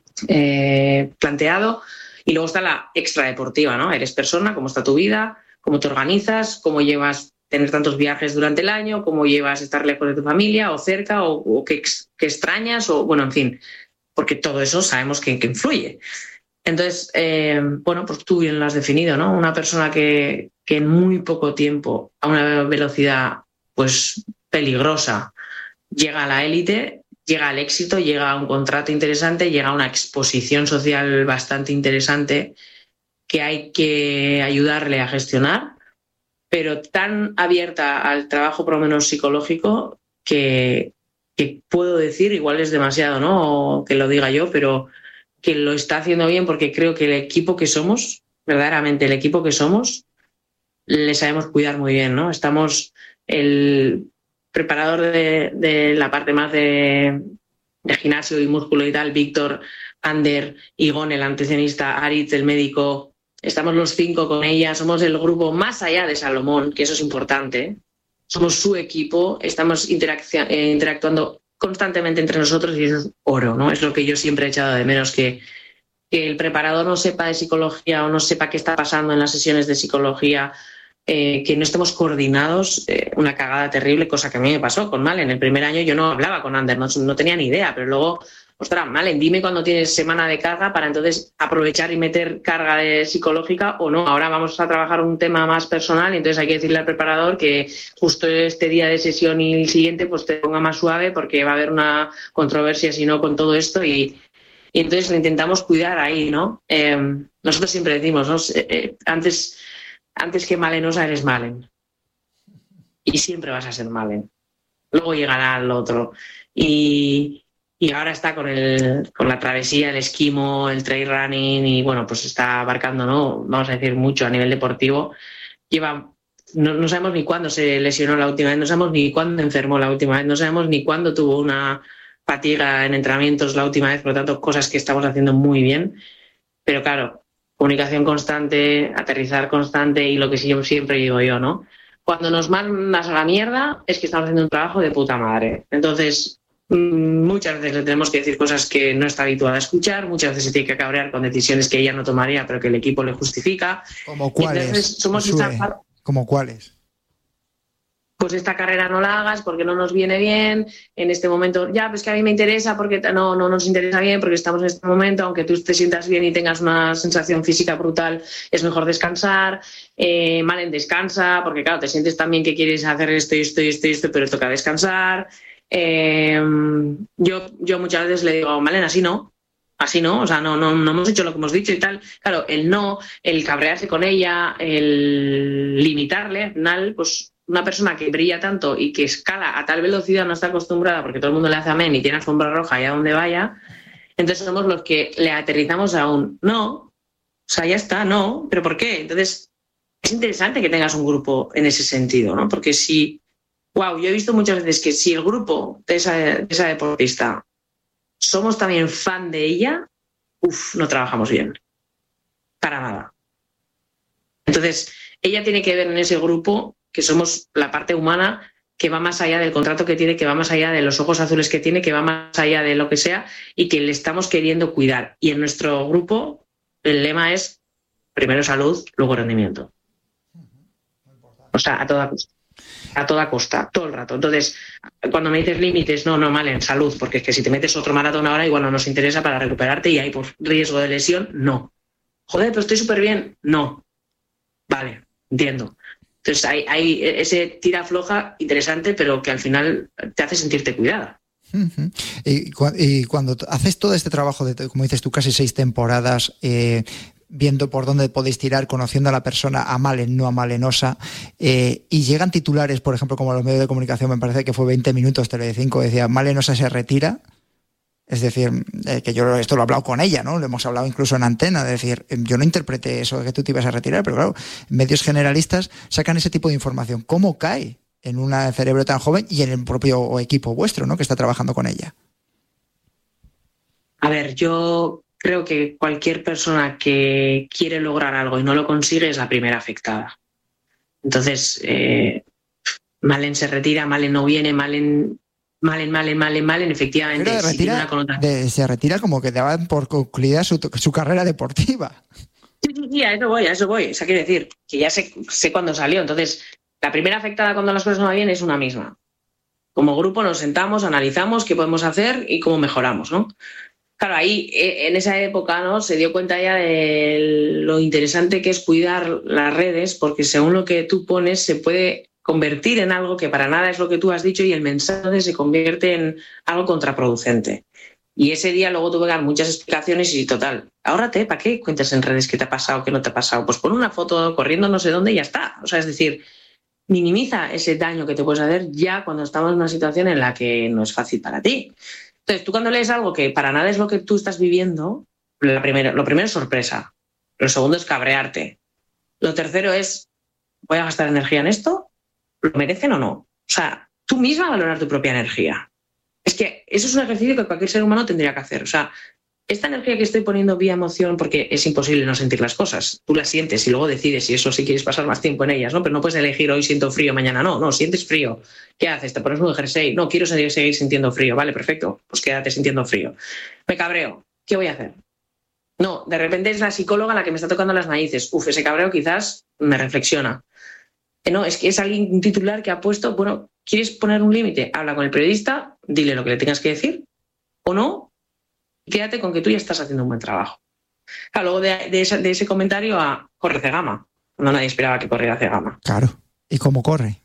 eh, planteado. Y luego está la extradeportiva, ¿no? Eres persona, cómo está tu vida, cómo te organizas, cómo llevas tener tantos viajes durante el año, cómo llevas estar lejos de tu familia o cerca, o, o qué, qué extrañas, o bueno, en fin, porque todo eso sabemos que, que influye. Entonces, eh, bueno, pues tú bien lo has definido, ¿no? Una persona que, que en muy poco tiempo, a una velocidad pues peligrosa, llega a la élite, llega al éxito, llega a un contrato interesante, llega a una exposición social bastante interesante que hay que ayudarle a gestionar, pero tan abierta al trabajo por lo menos psicológico que, que puedo decir, igual es demasiado, ¿no? O que lo diga yo, pero que lo está haciendo bien, porque creo que el equipo que somos, verdaderamente el equipo que somos, le sabemos cuidar muy bien, ¿no? Estamos el preparador de, de la parte más de, de gimnasio y músculo y tal, Víctor, Ander, Igón, el antecenista, Aritz, el médico, estamos los cinco con ella, somos el grupo más allá de Salomón, que eso es importante, somos su equipo, estamos interactu- eh, interactuando constantemente entre nosotros y eso es oro, ¿no? Es lo que yo siempre he echado de menos, que, que el preparador no sepa de psicología o no sepa qué está pasando en las sesiones de psicología, eh, que no estemos coordinados, eh, una cagada terrible, cosa que a mí me pasó con Malen. El primer año yo no hablaba con Ander, no, no tenía ni idea, pero luego, ostras, Malen, dime cuándo tienes semana de carga para entonces aprovechar y meter carga de psicológica o no. Ahora vamos a trabajar un tema más personal y entonces hay que decirle al preparador que justo este día de sesión y el siguiente pues te ponga más suave porque va a haber una controversia si no con todo esto y, y entonces lo intentamos cuidar ahí, ¿no? Eh, nosotros siempre decimos, ¿no? Eh, eh, antes... Antes que malenosa eres Malen. Y siempre vas a ser Malen. Luego llegará el otro. Y, y ahora está con, el, con la travesía, el esquimo, el trail running y bueno, pues está abarcando, ¿no? Vamos a decir, mucho a nivel deportivo. Lleva, no, no sabemos ni cuándo se lesionó la última vez, no sabemos ni cuándo enfermó la última vez, no sabemos ni cuándo tuvo una fatiga en entrenamientos la última vez, por lo tanto, cosas que estamos haciendo muy bien. Pero claro, comunicación constante, aterrizar constante y lo que siempre digo yo, ¿no? Cuando nos mandas a la mierda es que estamos haciendo un trabajo de puta madre. Entonces, muchas veces le tenemos que decir cosas que no está habituada a escuchar, muchas veces se tiene que cabrear con decisiones que ella no tomaría pero que el equipo le justifica. ¿Como cuáles? Entonces, somos esta... ¿Como cuáles? Pues esta carrera no la hagas porque no nos viene bien, en este momento, ya, pues que a mí me interesa porque no, no nos interesa bien, porque estamos en este momento, aunque tú te sientas bien y tengas una sensación física brutal, es mejor descansar, eh, Malen, descansa, porque claro, te sientes también que quieres hacer esto y esto y esto y esto, pero toca descansar. Eh, yo, yo muchas veces le digo, Malen, así no, así no, o sea, no, no, no hemos hecho lo que hemos dicho y tal. Claro, el no, el cabrearse con ella, el limitarle, al final, pues una persona que brilla tanto y que escala a tal velocidad no está acostumbrada porque todo el mundo le hace amén y tiene alfombra roja y a donde vaya, entonces somos los que le aterrizamos a un no, o sea, ya está, no, ¿pero por qué? Entonces es interesante que tengas un grupo en ese sentido, ¿no? Porque si, wow, yo he visto muchas veces que si el grupo de esa, de esa deportista somos también fan de ella, uff, no trabajamos bien, para nada. Entonces ella tiene que ver en ese grupo que somos la parte humana que va más allá del contrato que tiene, que va más allá de los ojos azules que tiene, que va más allá de lo que sea y que le estamos queriendo cuidar. Y en nuestro grupo el lema es primero salud, luego rendimiento. O sea, a toda costa. A toda costa, todo el rato. Entonces, cuando me dices límites, no, no, mal en salud, porque es que si te metes otro maratón ahora igual no nos interesa para recuperarte y hay por riesgo de lesión, no. Joder, pero estoy súper bien. No. Vale, entiendo. Entonces hay, hay ese tira floja interesante, pero que al final te hace sentirte cuidada. Uh-huh. Y, cu- y cuando t- haces todo este trabajo de, como dices tú, casi seis temporadas, eh, viendo por dónde podéis tirar, conociendo a la persona, a Malen, no a malenosa, eh, y llegan titulares, por ejemplo, como los medios de comunicación, me parece que fue veinte minutos, Telecinco, decía, Malenosa se retira. Es decir, eh, que yo esto lo he hablado con ella, ¿no? Lo hemos hablado incluso en antena, de decir, yo no interpreté eso de que tú te ibas a retirar, pero claro, medios generalistas sacan ese tipo de información. ¿Cómo cae en un cerebro tan joven y en el propio equipo vuestro, ¿no? Que está trabajando con ella? A ver, yo creo que cualquier persona que quiere lograr algo y no lo consigue es la primera afectada. Entonces, eh, Malen se retira, Malen no viene, Malen, Malen, Malen, Malen, Malen, efectivamente. Pero sí retira, tiene una connotación. de, se retira como que daban por concluida su, su carrera deportiva. Sí, sí, sí, a eso voy, a eso voy. O sea, quiero decir que ya sé, sé cuándo salió. Entonces, la primera afectada cuando las cosas no van bien es una misma. Como grupo nos sentamos, analizamos qué podemos hacer y cómo mejoramos, ¿no? Claro, ahí en esa época, ¿no?, se dio cuenta ya de lo interesante que es cuidar las redes, porque según lo que tú pones se puede convertir en algo que para nada es lo que tú has dicho y el mensaje se convierte en algo contraproducente. Y ese día luego tuve que dar muchas explicaciones y total, ahórrate, ¿para qué cuentas en redes qué te ha pasado, qué no te ha pasado? Pues pon una foto corriendo no sé dónde y ya está. O sea, es decir, minimiza ese daño que te puedes hacer ya cuando estamos en una situación en la que no es fácil para ti. Entonces, tú cuando lees algo que para nada es lo que tú estás viviendo, la primero, lo primero es sorpresa, lo segundo es cabrearte, lo tercero es, ¿voy a gastar energía en esto? ¿Lo merecen o no? O sea, tú misma valorar tu propia energía. Es que eso es un ejercicio que cualquier ser humano tendría que hacer. O sea, esta energía que estoy poniendo vía emoción, porque es imposible no sentir las cosas, tú las sientes y luego decides si eso sí quieres pasar más tiempo en ellas, ¿no? Pero no puedes elegir hoy siento frío, mañana no, no, sientes frío. ¿Qué haces? ¿Te pones un jersey? No, quiero seguir, seguir sintiendo frío. Vale, perfecto, pues quédate sintiendo frío. Me cabreo, ¿qué voy a hacer? No, de repente es la psicóloga la que me está tocando las narices. Uf, ese cabreo quizás me reflexiona. No, es que es alguien, un titular que ha puesto, bueno, ¿quieres poner un límite? Habla con el periodista, dile lo que le tengas que decir, o no, y quédate con que tú ya estás haciendo un buen trabajo. Claro, luego de, de, ese, de ese comentario a corre Cegama. No nadie esperaba que corriera Cegama. Claro. ¿Y cómo corre?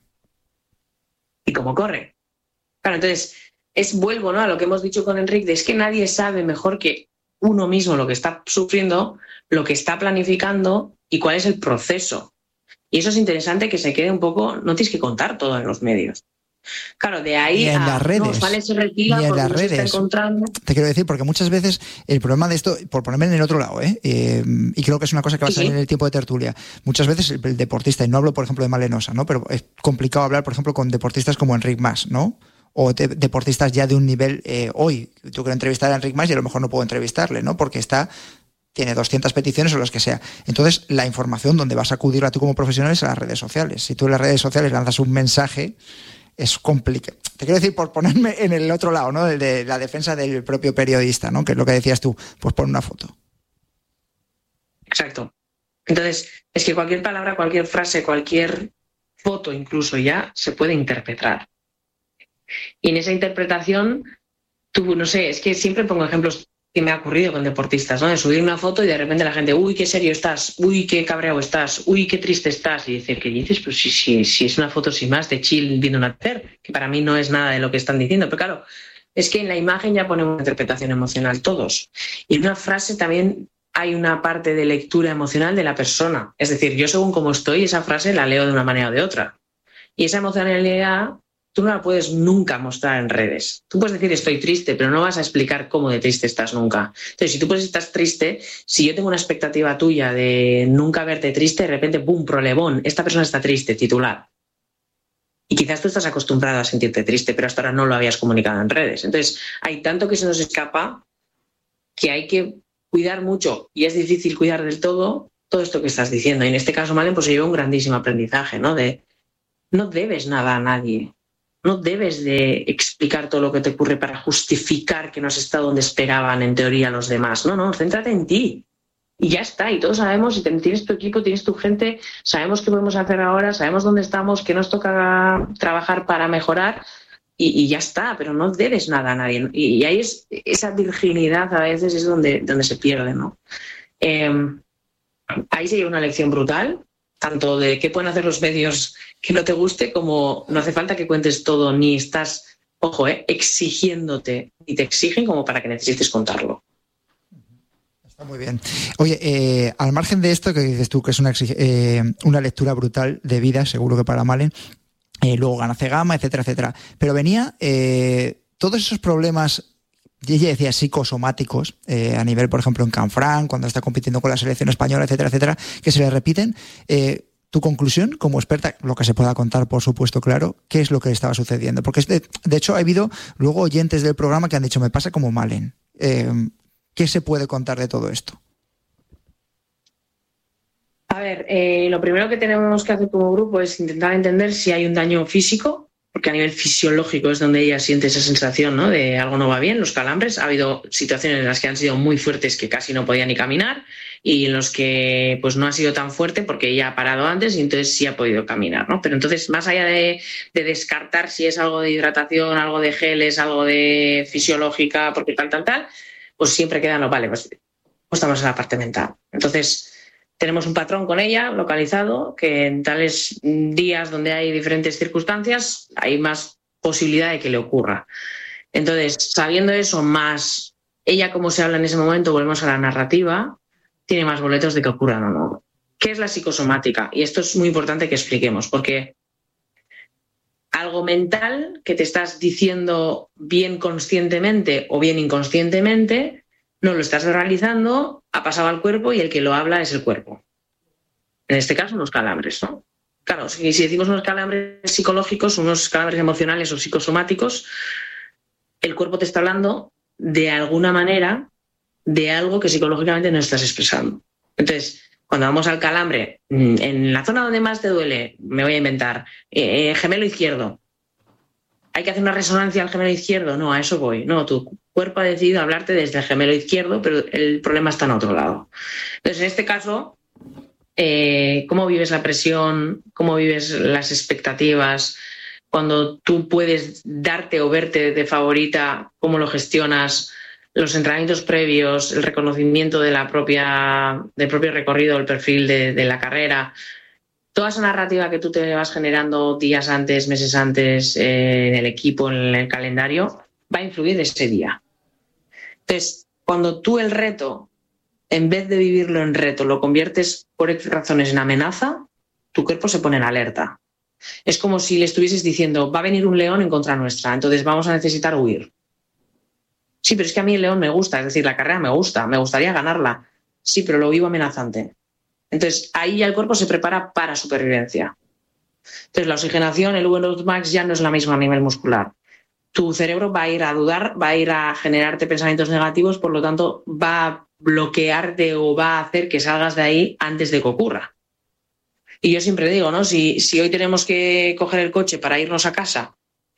¿Y cómo corre? Claro, entonces, es vuelvo, ¿no?, a lo que hemos dicho con Enric, de es que nadie sabe mejor que uno mismo lo que está sufriendo, lo que está planificando y cuál es el proceso. Y eso es interesante que se quede un poco, no tienes que contar todo en los medios. Claro, de ahí ni en a las redes, no, Vale se retira ni en porque las no se redes. está encontrando. Te quiero decir, porque muchas veces el problema de esto, por ponerme en el otro lado, ¿eh? Eh, y creo que es una cosa que va a salir sí. en el tiempo de tertulia, muchas veces el, el deportista, y no hablo por ejemplo de Malenosa, ¿no?, pero es complicado hablar por ejemplo con deportistas como Enric Mas, ¿no?, o de, deportistas ya de un nivel, eh, hoy, yo quiero entrevistar a Enric Mas y a lo mejor no puedo entrevistarle, ¿no?, porque está... tiene doscientas peticiones o las que sea. Entonces, la información donde vas a acudir a tú como profesional es a las redes sociales. Si tú en las redes sociales lanzas un mensaje, es complicado. Te quiero decir, por ponerme en el otro lado, ¿no?, de, de la defensa del propio periodista, ¿no?, que es lo que decías tú, pues pon una foto. Exacto. Entonces, es que cualquier palabra, cualquier frase, cualquier foto incluso ya se puede interpretar. Y en esa interpretación, tú, no sé, es que siempre pongo ejemplos que me ha ocurrido con deportistas, ¿no?, de subir una foto y de repente la gente, uy, qué serio estás, uy, qué cabreado estás, uy, qué triste estás, y decir, ¿qué dices? Pues sí, sí, sí, es una foto sin más de chill viendo una ter, que para mí no es nada de lo que están diciendo, pero claro, es que en la imagen ya ponemos una interpretación emocional todos, y en una frase también hay una parte de lectura emocional de la persona, es decir, yo según cómo estoy, esa frase la leo de una manera o de otra, y esa emocionalidad tú no la puedes nunca mostrar en redes. Tú puedes decir estoy triste, pero no vas a explicar cómo de triste estás nunca. Entonces, si tú puedes estar triste, si yo tengo una expectativa tuya de nunca verte triste, de repente, ¡pum!, problemón, esta persona está triste, titular. Y quizás tú estás acostumbrado a sentirte triste, pero hasta ahora no lo habías comunicado en redes. Entonces, hay tanto que se nos escapa que hay que cuidar mucho, y es difícil cuidar del todo, todo esto que estás diciendo. Y en este caso, Malen, pues se lleva un grandísimo aprendizaje, ¿no? De no debes nada a nadie. No debes de explicar todo lo que te ocurre para justificar que no has estado donde esperaban en teoría los demás. No, no, céntrate en ti. Y ya está, y todos sabemos, si tienes tu equipo, tienes tu gente, sabemos qué podemos hacer ahora, sabemos dónde estamos, qué nos toca trabajar para mejorar, y, y ya está, pero no debes nada a nadie. Y, y ahí es esa virginidad a veces es donde, donde se pierde, ¿no? Eh, ahí se lleva una lección brutal, tanto de qué pueden hacer los medios que no te guste, como no hace falta que cuentes todo, ni estás, ojo, eh, exigiéndote, y te exigen como para que necesites contarlo. Está muy bien. Oye, eh, al margen de esto que dices tú, que es una, eh, una lectura brutal de vida, seguro que para Malen, eh, luego gana Cegama, etcétera, etcétera. Pero venía eh, todos esos problemas, ella decía psicosomáticos, eh, a nivel, por ejemplo, en Canfranc, cuando está compitiendo con la selección española, etcétera, etcétera, que se le repiten. Eh, tu conclusión, como experta, lo que se pueda contar, por supuesto, claro, ¿qué es lo que estaba sucediendo? Porque, de, de hecho, ha habido luego oyentes del programa que han dicho, me pasa como Malen. Eh, ¿Qué se puede contar de todo esto? A ver, eh, lo primero que tenemos que hacer como grupo es intentar entender si hay un daño físico, porque a nivel fisiológico es donde ella siente esa sensación, ¿no?, de algo no va bien, los calambres. Ha habido situaciones en las que han sido muy fuertes, que casi no podía ni caminar, y en los que pues no ha sido tan fuerte porque ella ha parado antes y entonces sí ha podido caminar, ¿no? Pero entonces, más allá de, de descartar si es algo de hidratación, algo de geles, algo de fisiológica, porque tal, tal, tal, pues siempre queda, no, vale, pues, pues estamos en la parte mental. Entonces, tenemos un patrón con ella localizado, que en tales días donde hay diferentes circunstancias hay más posibilidad de que le ocurra. Entonces, sabiendo eso, más ella cómo se habla en ese momento, volvemos a la narrativa, tiene más boletos de que ocurra o no. ¿Qué es la psicosomática? Y esto es muy importante que expliquemos, porque algo mental que te estás diciendo bien conscientemente o bien inconscientemente, no lo estás realizando, ha pasado al cuerpo y el que lo habla es el cuerpo. En este caso, unos calambres, ¿no? Claro, si, si decimos unos calambres psicológicos, unos calambres emocionales o psicosomáticos, el cuerpo te está hablando de alguna manera de algo que psicológicamente no estás expresando. Entonces, cuando vamos al calambre, en la zona donde más te duele, me voy a inventar, eh, gemelo izquierdo, ¿hay que hacer una resonancia al gemelo izquierdo? No, a eso voy. No, tu cuerpo ha decidido hablarte desde el gemelo izquierdo, pero el problema está en otro lado. Entonces, en este caso, eh, ¿cómo vives la presión? ¿Cómo vives las expectativas? Cuando tú puedes darte o verte de favorita, ¿cómo lo gestionas? Los entrenamientos previos, el reconocimiento de la propia, del propio recorrido, el perfil de, de la carrera, toda esa narrativa que tú te vas generando días antes, meses antes, eh, en el equipo, en el calendario, va a influir ese día. Entonces, cuando tú el reto, en vez de vivirlo en reto, lo conviertes por X razones en amenaza, tu cuerpo se pone en alerta. Es como si le estuvieses diciendo, va a venir un león en contra nuestra, entonces vamos a necesitar huir. Sí, pero es que a mí el león me gusta, es decir, la carrera me gusta, me gustaría ganarla. Sí, pero lo vivo amenazante. Entonces, ahí ya el cuerpo se prepara para supervivencia. Entonces, la oxigenación, el V dos max ya no es la misma a nivel muscular. Tu cerebro va a ir a dudar, va a ir a generarte pensamientos negativos, por lo tanto, va a bloquearte o va a hacer que salgas de ahí antes de que ocurra. Y yo siempre digo, ¿no? Si, si hoy tenemos que coger el coche para irnos a casa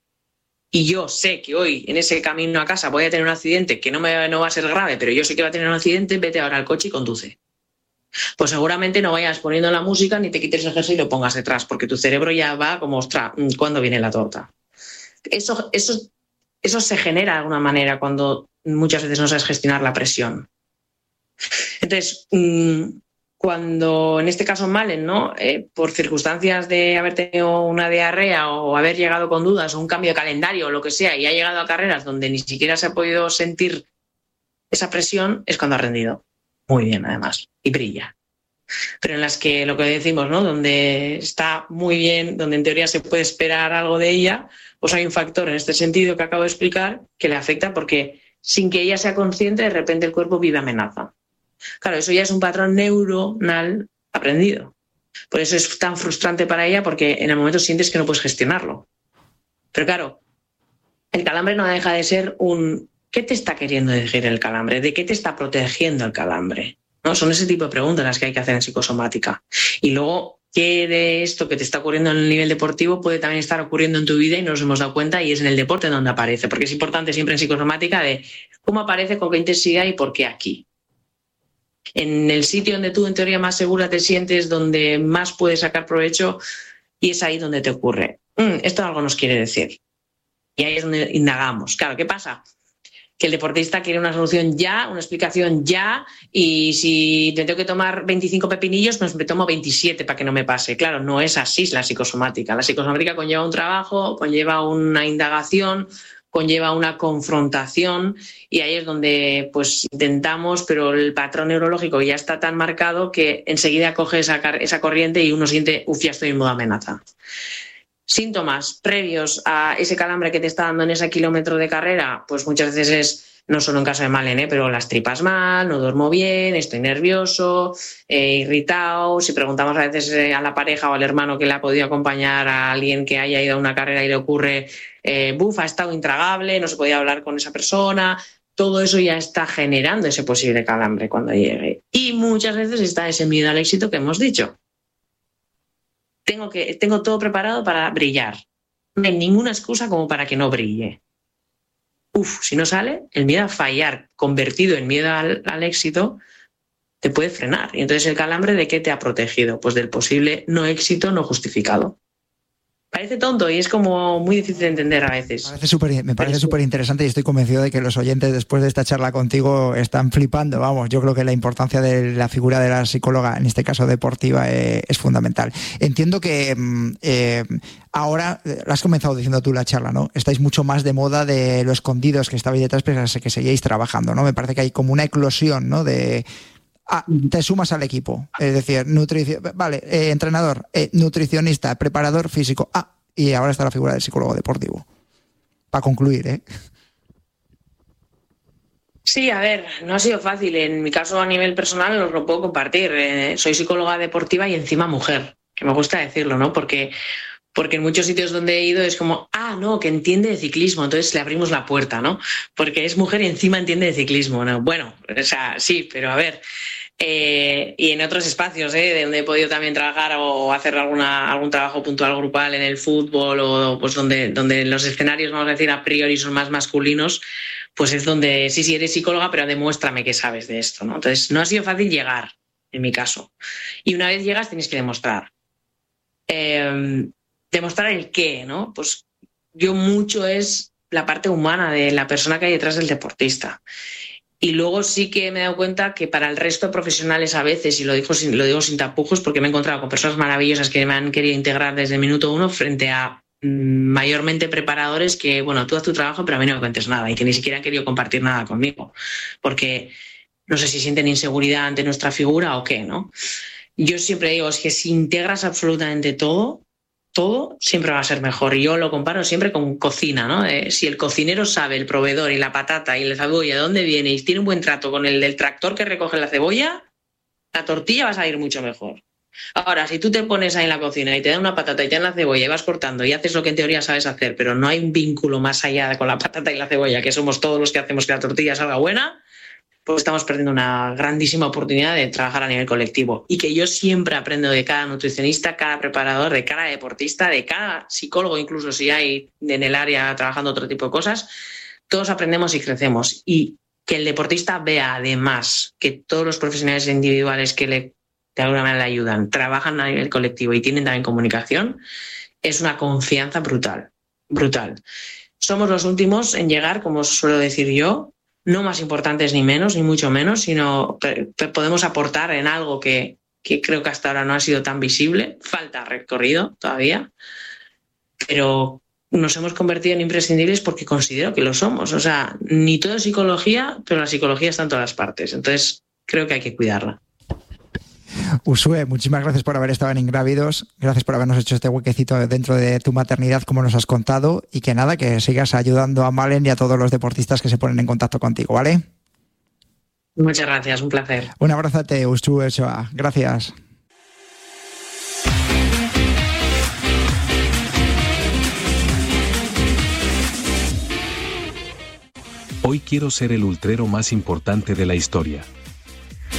y yo sé que hoy en ese camino a casa voy a tener un accidente que no, me, no va a ser grave, pero yo sé que va a tener un accidente, vete ahora al coche y conduce. Pues seguramente no vayas poniendo la música ni te quites el jersey y lo pongas detrás, porque tu cerebro ya va como, ostras, ¿cuándo viene la torta? Eso, eso, eso se genera de alguna manera cuando muchas veces no sabes gestionar la presión. Entonces, cuando en este caso Malen, ¿no? Eh, por circunstancias de haber tenido una diarrea o haber llegado con dudas o un cambio de calendario o lo que sea y ha llegado a carreras donde ni siquiera se ha podido sentir esa presión, es cuando ha rendido. Muy bien, además, y brilla. Pero en las que lo que decimos, ¿no? Donde está muy bien, donde en teoría se puede esperar algo de ella, pues hay un factor en este sentido que acabo de explicar que le afecta porque sin que ella sea consciente, de repente el cuerpo vive amenaza. Claro, eso ya es un patrón neuronal aprendido. Por eso es tan frustrante para ella, porque en el momento sientes que no puedes gestionarlo. Pero claro, el calambre no deja de ser un... ¿Qué te está queriendo decir el calambre? ¿De qué te está protegiendo el calambre? ¿No? Son ese tipo de preguntas las que hay que hacer en psicosomática. Y luego, ¿qué de esto que te está ocurriendo en el nivel deportivo puede también estar ocurriendo en tu vida y no nos hemos dado cuenta, y es en el deporte donde aparece? Porque es importante siempre en psicosomática de cómo aparece, con qué intensidad y por qué aquí. En el sitio donde tú en teoría más segura te sientes, donde más puedes sacar provecho, y es ahí donde te ocurre. Mm, esto algo nos quiere decir. Y ahí es donde indagamos. Claro, ¿qué pasa? Que el deportista quiere una solución ya, una explicación ya, y si te tengo que tomar veinticinco pepinillos, pues me tomo veintisiete para que no me pase. Claro, no es así la psicosomática. La psicosomática conlleva un trabajo, conlleva una indagación, conlleva una confrontación, y ahí es donde pues intentamos, pero el patrón neurológico ya está tan marcado que enseguida coge esa, esa corriente y uno siente, uff, ya estoy en modo amenaza. Síntomas previos a ese calambre que te está dando en ese kilómetro de carrera, pues muchas veces es, no solo en caso de Malen, ¿eh? pero las tripas mal, no duermo bien, estoy nervioso, eh, irritado. Si preguntamos a veces eh, a la pareja o al hermano que le ha podido acompañar a alguien que haya ido a una carrera y le ocurre, eh, buf, ha estado intragable, no se podía hablar con esa persona, todo eso ya está generando ese posible calambre cuando llegue. Y muchas veces está ese miedo al éxito que hemos dicho. Tengo, que, tengo todo preparado para brillar. No hay ninguna excusa como para que no brille. Uf, si no sale, el miedo a fallar, convertido en miedo al, al éxito, te puede frenar. Y entonces el calambre, ¿de qué te ha protegido? Pues del posible no éxito no justificado. Parece tonto y es como muy difícil de entender a veces. Parece super, me parece súper interesante y estoy convencido de que los oyentes después de esta charla contigo están flipando. Vamos, yo creo que la importancia de la figura de la psicóloga, en este caso deportiva, eh, es fundamental. Entiendo que eh, ahora, lo has comenzado diciendo tú la charla, ¿no? Estáis mucho más de moda de lo escondidos que estabais detrás, pero que seguíais trabajando, ¿no? Me parece que hay como una eclosión, ¿no? De... Ah, te sumas al equipo, es decir, nutrición, vale, eh, entrenador, eh, nutricionista, preparador físico, ah, y ahora está la figura del psicólogo deportivo. Para concluir, ¿eh? Sí, a ver, no ha sido fácil. En mi caso, a nivel personal, os lo puedo compartir. Eh, soy psicóloga deportiva y encima mujer, que me gusta decirlo, ¿no? Porque, porque en muchos sitios donde he ido es como, ah, no, que entiende de ciclismo, entonces le abrimos la puerta, ¿no? Porque es mujer y encima entiende de ciclismo, ¿no? Bueno, o sea, sí, pero a ver... Eh, y en otros espacios, ¿eh? De donde he podido también trabajar o hacer alguna, algún trabajo puntual grupal en el fútbol o pues donde, donde los escenarios, vamos a decir, a priori son más masculinos, pues es donde sí, sí, eres psicóloga, pero demuéstrame que sabes de esto, ¿no? Entonces, no ha sido fácil llegar, en mi caso. Y una vez llegas tienes que demostrar. Eh, demostrar el qué, ¿no? Pues yo mucho es la parte humana de la persona que hay detrás del deportista. Y luego sí que me he dado cuenta que para el resto de profesionales a veces, y lo digo sin, lo digo sin tapujos porque me he encontrado con personas maravillosas que me han querido integrar desde el minuto uno frente a mmm, mayormente preparadores que, bueno, tú haz tu trabajo pero a mí no me cuentes nada y que ni siquiera han querido compartir nada conmigo porque no sé si sienten inseguridad ante nuestra figura o qué, ¿no? Yo siempre digo, es que si integras absolutamente todo, todo siempre va a ser mejor. Y yo lo comparo siempre con cocina, ¿no? Eh, si el cocinero sabe, el proveedor y la patata y la cebolla de dónde viene y tiene un buen trato con el del tractor que recoge la cebolla, la tortilla va a salir mucho mejor. Ahora, si tú te pones ahí en la cocina y te dan una patata y te dan la cebolla y vas cortando y haces lo que en teoría sabes hacer, pero no hay un vínculo más allá con la patata y la cebolla, que somos todos los que hacemos que la tortilla salga buena, pues estamos perdiendo una grandísima oportunidad de trabajar a nivel colectivo. Y que yo siempre aprendo de cada nutricionista, cada preparador, de cada deportista, de cada psicólogo, incluso si hay en el área trabajando otro tipo de cosas, todos aprendemos y crecemos. Y que el deportista vea además que todos los profesionales individuales que le, de alguna manera le ayudan, trabajan a nivel colectivo y tienen también comunicación, es una confianza brutal, brutal. Somos los últimos en llegar, como suelo decir yo, no más importantes ni menos, ni mucho menos, sino que podemos aportar en algo que, que creo que hasta ahora no ha sido tan visible. Falta recorrido todavía, pero nos hemos convertido en imprescindibles porque considero que lo somos. O sea, ni todo es psicología, pero la psicología está en todas las partes. Entonces, creo que hay que cuidarla. Uxue, muchísimas gracias por haber estado en Ingrávidos, gracias por habernos hecho este huequecito dentro de tu maternidad, como nos has contado, y que nada, que sigas ayudando a Malen y a todos los deportistas que se ponen en contacto contigo, ¿vale? Muchas gracias, un placer. Un abrazote, Uxue Ochoa, gracias. Hoy quiero ser el ultrero más importante de la historia.